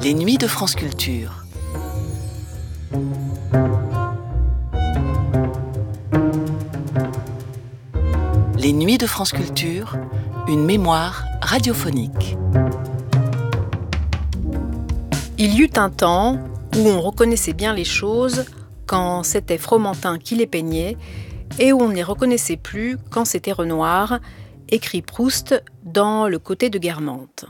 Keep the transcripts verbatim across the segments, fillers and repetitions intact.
Les nuits de France Culture. Les nuits de France Culture, une mémoire radiophonique. Il y eut un temps où on reconnaissait bien les choses quand c'était Fromentin qui les peignait et où on ne les reconnaissait plus quand c'était Renoir, écrit Proust dans Le Côté de Guermantes.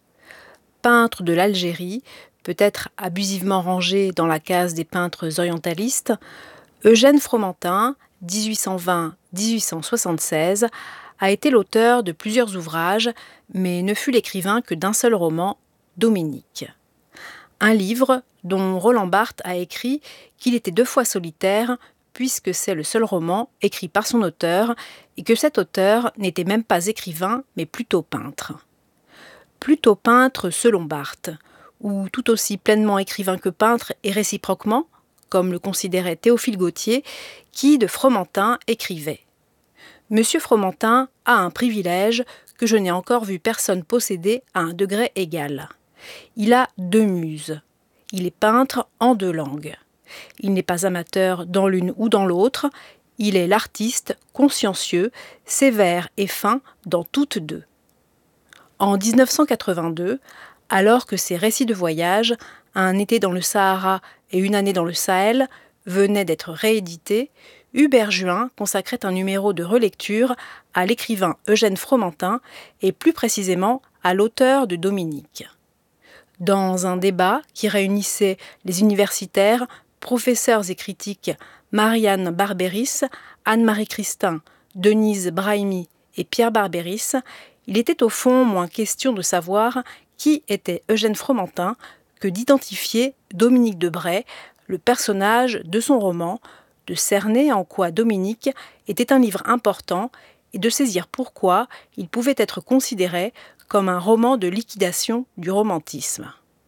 Peintre de l'Algérie, peut-être abusivement rangé dans la case des peintres orientalistes, Eugène Fromentin, dix-huit cent vingt à dix-huit cent soixante-seize, a été l'auteur de plusieurs ouvrages, mais ne fut l'écrivain que d'un seul roman, Dominique. Un livre dont Roland Barthes a écrit qu'il était deux fois solitaire, puisque c'est le seul roman écrit par son auteur, et que cet auteur n'était même pas écrivain, mais plutôt peintre. Plutôt peintre selon Barthes, ou tout aussi pleinement écrivain que peintre et réciproquement, comme le considérait Théophile Gautier, qui de Fromentin écrivait « Monsieur Fromentin a un privilège que je n'ai encore vu personne posséder à un degré égal. Il a deux muses. Il est peintre en deux langues. Il n'est pas amateur dans l'une ou dans l'autre. Il est l'artiste consciencieux, sévère et fin dans toutes deux. » En dix-neuf cent quatre-vingt-deux, alors que ses récits de voyage, un été dans le Sahara et une année dans le Sahel, venaient d'être réédités, Hubert Juin consacrait un numéro de relecture à l'écrivain Eugène Fromentin et plus précisément à l'auteur de Dominique. Dans un débat qui réunissait les universitaires, professeurs et critiques Marianne Barberis, Anne-Marie Christin, Denise Brahimi et Pierre Barberis, il était au fond moins question de savoir qui était Eugène Fromentin que d'identifier Dominique de Bray, le personnage de son roman, de cerner en quoi Dominique était un livre important et de saisir pourquoi il pouvait être considéré comme un roman de liquidation du romantisme.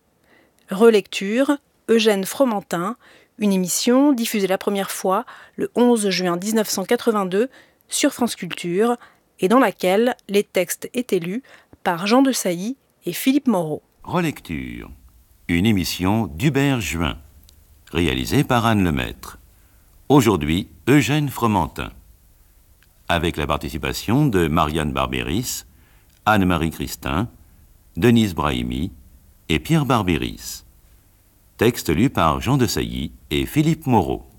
Relecture, Eugène Fromentin, une émission diffusée la première fois le onze juin dix-neuf cent quatre-vingt-deux sur France Culture et dans laquelle les textes étaient lus par Jean de Sailly et Philippe Moreau. Relecture, une émission d'Hubert Juin, réalisée par Anne Lemaître. Aujourd'hui, Eugène Fromentin, avec la participation de Marianne Barberis, Anne-Marie Christin, Denise Brahimi et Pierre Barberis. Texte lu par Jean de Sailly et Philippe Moreau.